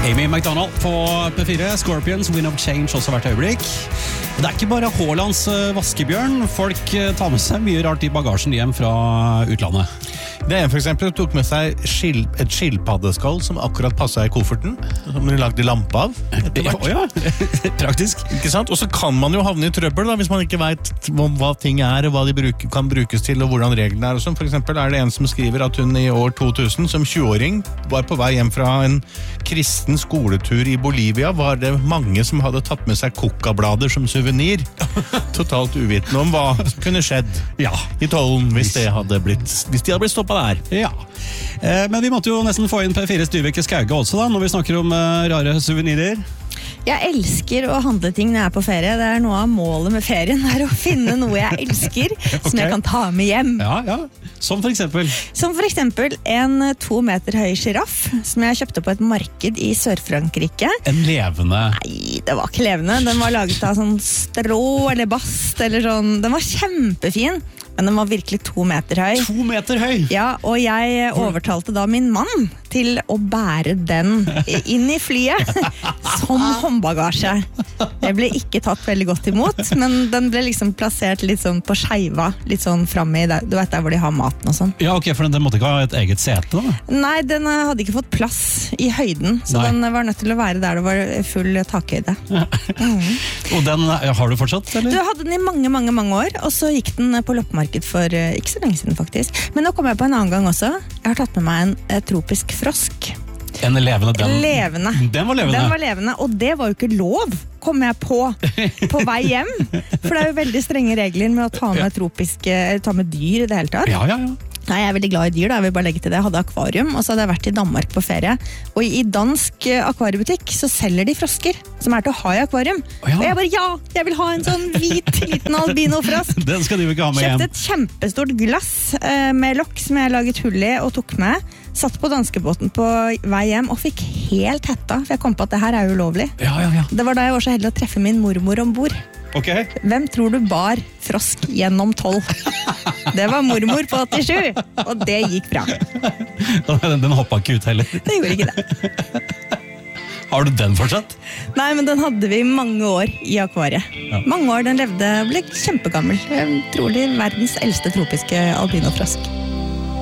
Amy McDonald på P4, Scorpions, Wind of Change også hvert øyeblikk. Det ikke bare Haalands vaskebjørn, folk tar med seg mye rart i bagasjen hjem fra utlandet. Det for eksempel tok med seg et skilpaddeskall som akkurat passet i kofferten, som de lagde lampe av. Ja, praktisk. Ikke sant? Og så kan man jo havne i trøbbel da, hvis man ikke vet hva ting og hva de kan brukes til, og hvordan reglene og sånn. For eksempel det en som skriver at hun i år 2000 som 20-åring var på vei hjem fra en kristen skoletur i Bolivia, var det mange som hadde tatt med seg kokablader som souvenir. Totalt uvitende om hva som kunne skjedd i tollen hvis de hadde blitt stoppet der. Ja, men vi måtte jo nesten få inn P4s Dyveke Skauge også da, når vi snakker om rare souvenirer. Jeg elsker å handle ting når jeg på ferie. Det noe av målet med ferien, å finne noe jeg elsker, som jeg kan ta med hjem. Ja, som for eksempel? Som for eksempel en 2 meter høy giraff, som jeg kjøpte på et marked i Sør-Frankrike. En levende? Nei, det var ikke levende. Den var laget av sånn strå eller bast, eller sånn. Den var kjempefin. Men den var virkelig 2 meter høy. 2 meter høy? Ja, og jeg overtalte da min mann til å bære den inn i flyet som håndbagasje. Det ble ikke tatt veldig godt imot, men den ble liksom plassert litt sånn på skeiva, litt sånn fremme i der, du vet der hvor de har maten og sånn. Ja, ok, for den måtte ikke ha et eget sete da? Nei, den hadde ikke fått plass i høyden, så den var nødt til å være der det var full takhøyde. Og den har du fortsatt, eller? Du hadde den i mange, mange, mange år, og så gikk den på loppemarked for ikke så lenge siden faktisk. Men nå kom jeg på en annen gang også. Jeg har tatt med meg en tropisk frosk. En levende, levende. Den var levende? Den var levende, og det var jo ikke lov, kom jeg på vei hjem. For det jo veldig strenge regler med å ta med dyr i det hele tatt. Ja. Nei, jeg veldig glad i dyr da, jeg vil bare legge til det. Jeg hadde akvarium, og så hadde jeg vært i Danmark på ferie. Og i dansk akvariebutikk så selger de frosker, som til å ha i akvarium. Og jeg bare, jeg vil ha en sånn hvit, liten albinofrosk. Den skal du ikke ha med hjem. Kjøpte et kjempestort glass med lokk som jeg laget hull i og tok med. Satt på danskebåten på vei hjem og fikk helt hetta, for jeg kom på at det her jo ulovlig. Ja. Det var da jeg var så heldig å treffe min mormor ombord. Okay. Hvem tror du bar frosk gjennom 12? Det var mormor på 87, og det gikk bra. Den hoppet ikke ut heller. Det gjorde ikke det. Har du den fortsatt? Nei, men den hadde vi mange år i akvariet. Ja. Mange år, den ble kjempegammel. Trolig verdens eldste tropiske albinofrosk.